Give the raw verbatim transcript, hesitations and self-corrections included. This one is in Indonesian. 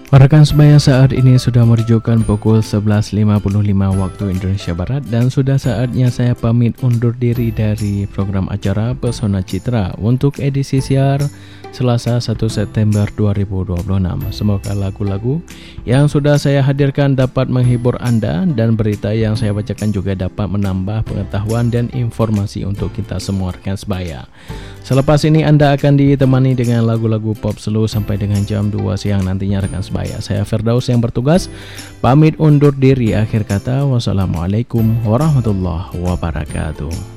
Rekan sebaya, saat ini sudah menunjukkan pukul sebelas lima puluh lima waktu Indonesia Barat dan sudah saatnya saya pamit undur diri dari program acara Pesona Citra untuk edisi siar Selasa satu September dua ribu dua puluh enam. Semoga lagu-lagu yang sudah saya hadirkan dapat menghibur Anda dan berita yang saya bacakan juga dapat menambah pengetahuan dan informasi untuk kita semua rekan sebaya. Selepas ini Anda akan ditemani dengan lagu-lagu pop slow sampai dengan jam dua siang nantinya rekan sebaya. Saya Firdaus yang bertugas pamit undur diri. Akhir kata, wassalamualaikum warahmatullahi wabarakatuh.